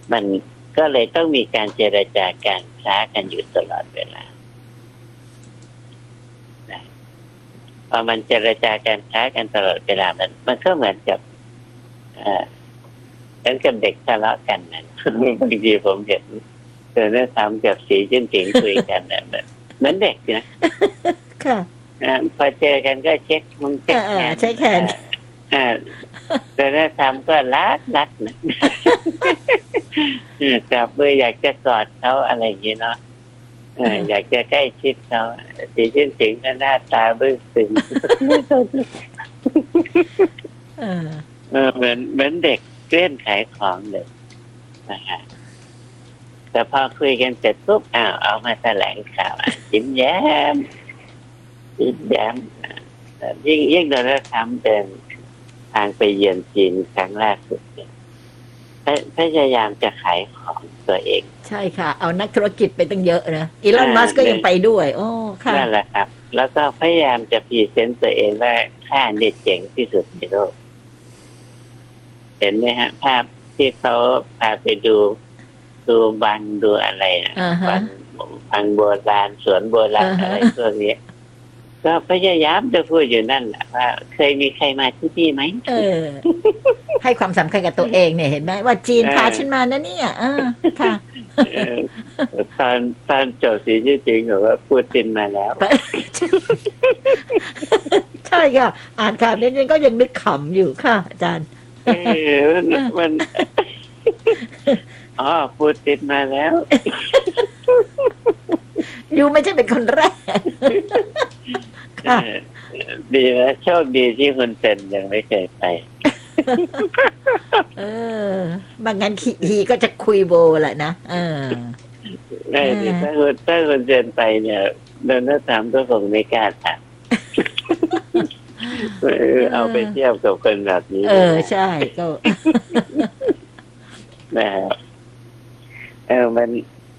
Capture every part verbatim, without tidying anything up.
มันก็เลยต้องมีการเจรจาการค้ากันอยู่ตลอดเวลาพอมันเจรจาการค้ากันตลอดเวลามันมันก็เหมือนกับอ่าเหมือนกับเด็กทะเลาะกันนะบางทีผมเห็นเธอเนี่ยทำกับสีจิ้นผิงคุยกันนะเหมือนเด็กนะค่ะพอเจอกันก็เช็คมึงเช็คแขนใช้แขนอ่าแต่ถ้าทำก็รัดรัดนะจับมืออยากจะกอดเขาอะไรอย่างนี้เนาะอยากจะใกล้ชิดเขาสีจิ้นผิงก็หน้าตาบึ้งตึงเออเหมือนเหมือนเด็กเล่นขายของเลยนะฮะแต่พอคุยกันเสร็จปุ๊บอ้าวเอามาแถลงข่าวยิ้มแย้มยิ้มแย้มยิ่งยิ่งโดนทำเป็นทางไปเยือนจีนครั้งล่าสุดเนี่ยพยายามจะขายของตัวเองใช่ค่ะเอานักธุรกิจไปตั้งเยอะนะอีลอนมัสก์ก็ยังไปด้วยโอ้ค่ะนั่นแหละครับแล้วก็พยายามจะพรีเซนต์ตัวเองว่าข้าเนี่ยเจ๋งที่สุดในโลกเห็นไหมฮะภาพที่เขาพาไปดูดูบังดูอะไรนะบังบังโบราณสวนโบราณอะไรพวกนี้ก็พยายามจะพูดอยู่นั่นแหละว่าเคยมีใครมาที่นี่ไหมเออให้ความสำคัญกับตัวเองเนี่ยเห็นไหมว่าจีนพาฉันมานะเนี่ยอ่าค่ะตอนตอนจบสีจริงๆหรือว่าปูตินมาแล้วใช่ค่ะอ่านข่าวนี้ก็ยังนึกขำอยู่ค่ะอาจารย์เออมันอ๋อปูตินมาแล้วยูไม่ใช่เป็นคนแรกดีนะโชคดีที่คุณเซนยังไม่เคยไปเออบางงานทีก็จะคุยโบแหละนะเออได้ถ้าคุณถ้าคุณเซนไปเนี่ยโดนน้าถามก็คงไม่กล้าถามเอาไปเทียบกับคนแบบนี้เออใช่ก็นะครับเออมัน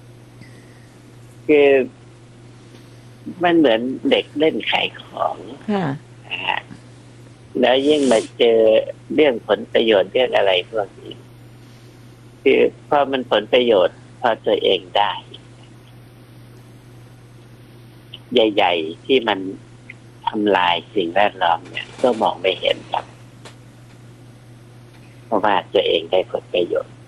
คือมันเหมือนเด็กเล่นขายของแล้วยิ่งมาเจอเรื่องผลประโยชน์เรื่องอะไรพวกนี้คือพอมันผลประโยชน์พอตัวเองได้ใหญ่ๆที่มันทำลายสิ่งแวดล้อมเนี่ยก็มองไม่เห็นครับเพราะว่าตัวเองได้ผลประโยชน์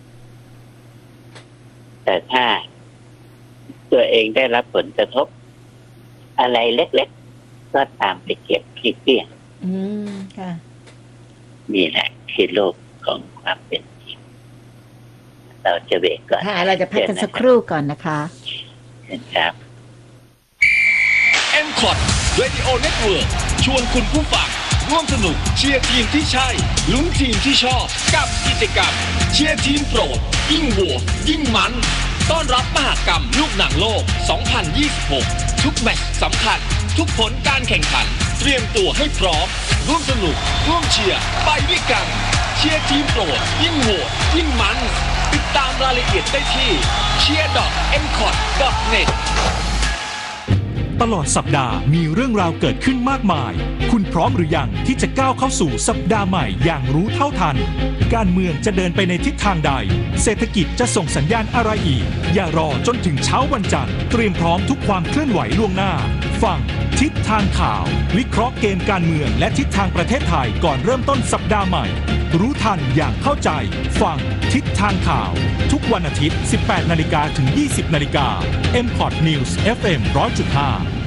แต่ถ้าตัวเองได้รับผลกระทบอะไรเล็กๆก็ตามไปเก็บที่เปี้ยงอืมค่ะนี่แหละคือโลกของความเป็นจริงเราจะเบรกก่อนค่ะเราจะพักกันสักครู่ก่อนนะคะครับเอ็ม คอท Radio Network ชวนคุณผู้ฟังร่วมสนุกเชียร์ทีมที่ใช่ลุ้นทีมที่ชอบกับกิจกรรมเชียร์ทีมโปรดยิ่งโหวตยิ่งมันต้อนรับมหกรรมลูกหนังโลกสองพันยี่สิบหกทุกแมตช์สำคัญทุกผลการแข่งขันเตรียมตัวให้พร้อมร่วมสนุกร่วมเชียร์ไปด้วยกันเชียร์ทีมโปรดยิ่งโหวตยิ่งมันติดตามรายละเอียดได้ที่ เชียร์ ดอท เอ็ม คอท ดอท เน็ตตลอดสัปดาห์มีเรื่องราวเกิดขึ้นมากมายคุณพร้อมหรือยังที่จะก้าวเข้าสู่สัปดาห์ใหม่อย่างรู้เท่าทันการเมืองจะเดินไปในทิศทางใดเศรษฐกิจจะส่งสัญญาณอะไรอีกอย่ารอจนถึงเช้าวันจันทร์เตรียมพร้อมทุกความเคลื่อนไหวล่วงหน้าฟังทิศทางข่าววิเคราะห์เกมการเมืองและทิศทางประเทศไทยก่อนเริ่มต้นสัปดาห์ใหม่รู้ทันอย่างเข้าใจฟังทิศทางข่าวทุกวันอาทิตย์ สิบแปดนาฬิกา ถึง ยี่สิบนาฬิกา เอ็ม คอท News เอฟ เอ็ม หนึ่งร้อยจุดห้า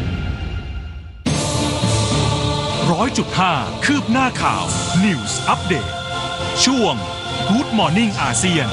ร้อยจุดห้าคืบหน้าข่าว News Update ช่วง Good Morning อาเซียน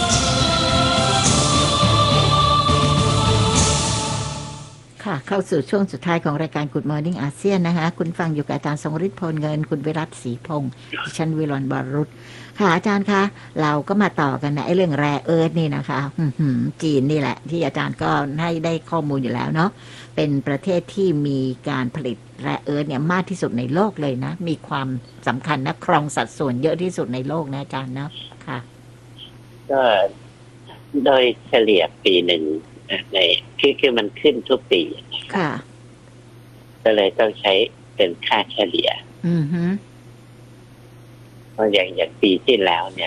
ค่ะเข้าสู่ช่วงสุดท้ายของรายการ Good Morning อาเซียนนะคะคุณฟังอยู่กับอาจารย์ทรงฤทธิ์พลเงินคุณวิรัตศรีพงษ์ดิฉันวิรรณบรุษค่ะอาจารย์คะเราก็มาต่อกันนะไอ้เรื่องแร่เอิร์ธนี่นะคะจีนนี่แหละที่อาจารย์ก็ให้ได้ข้อมูลอยู่แล้วเนาะเป็นประเทศที่มีการผลิตแร่เอิร์ธเนี่ยมากที่สุดในโลกเลยนะมีความสำคัญนะครองสัดส่วนเยอะที่สุดในโลกนะอาจารย์นะค่ะก็โดยเฉลี่ยปีหนึ่งในคือคือมันขึ้นทุกปีค่ะก็เลยต้องใช้เป็นค่าเฉลี่ยอือฮึเพราะอย่างอย่างปีที่แล้วเนี่ย